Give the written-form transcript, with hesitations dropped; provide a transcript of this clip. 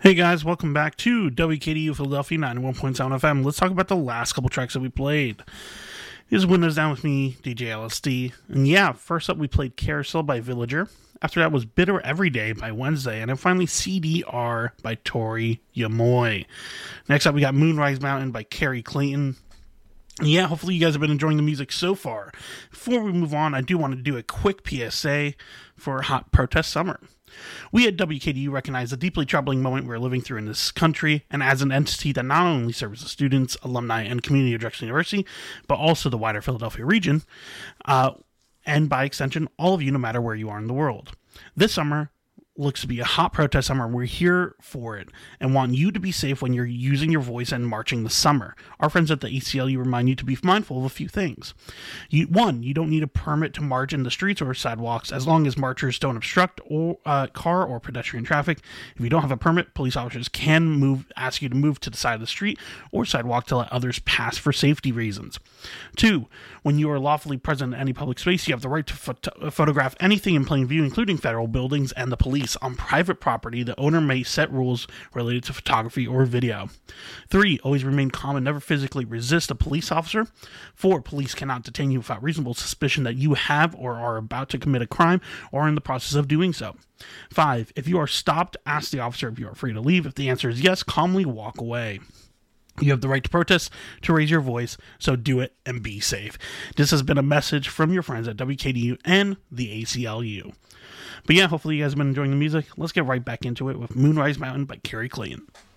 Hey guys, welcome back to WKDU Philadelphia 91.7 FM. Let's talk about the last couple tracks that we played. Here's Windows Down with me, DJ LSD. And yeah, first up we played Carousel by Villager. After that was Bitter Every Day by Wednesday. And then finally CDR by Tori Yamoy. Next up we got Moonrise Mountain by Carrie Clayton. Yeah, hopefully you guys have been enjoying the music so far. Before we move on, I do want to do a quick PSA for Hot Protest Summer. We at WKDU recognize the deeply troubling moment we're living through in this country, and as an entity that not only serves the students, alumni, and community of Drexel University, but also the wider Philadelphia region, and by extension, all of you no matter where you are in the world. This summer looks to be a hot protest summer, and we're here for it and want you to be safe when you're using your voice and marching this summer. Our friends at the ACLU remind you to be mindful of a few things. One, you don't need a permit to march in the streets or sidewalks as long as marchers don't obstruct car or pedestrian traffic. If you don't have a permit, police officers can ask you to move to the side of the street or sidewalk to let others pass for safety reasons. Two, when you are lawfully present in any public space, you have the right to photograph anything in plain view, including federal buildings and the police. On private property, the owner may set rules related to photography or video. 3, always remain calm and never physically resist a police officer. 4, police cannot detain you without reasonable suspicion that you have or are about to commit a crime or are in the process of doing so. 5, if you are stopped, ask the officer if you are free to leave. If the answer is yes, calmly walk away. You have the right to protest, to raise your voice, so do it and be safe. This has been a message from your friends at WKDU and the ACLU. But yeah, hopefully you guys have been enjoying the music. Let's get right back into it with Moonrise Mountain by Carrie Clayton.